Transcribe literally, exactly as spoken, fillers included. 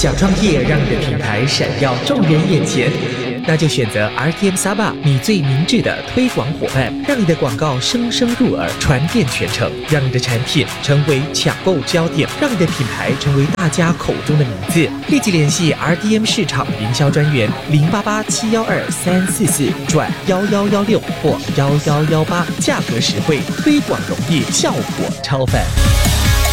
想创业，让你的品牌闪耀众人眼前，那就选择 R T M Saba， 你最明智的推广伙伴，让你的广告声声入耳，传遍全城，让你的产品成为抢购焦点，让你的品牌成为大家口中的名字。立即联系 R T M 市场营销专员零八八七幺二三四四转幺幺幺六或幺幺幺八，价格实惠，推广容易，效果超凡。